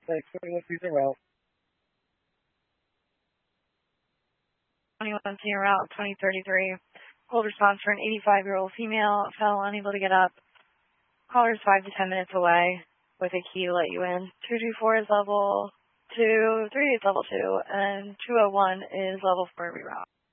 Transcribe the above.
Thanks for using route. 21 senior route 2033. Hold response for an 85-year-old female. Fell unable to get up. Caller is 5 to 10 minutes away with a key to let you in. 224 is level 2, 3 is level 2, and 201 is level 4 reroute.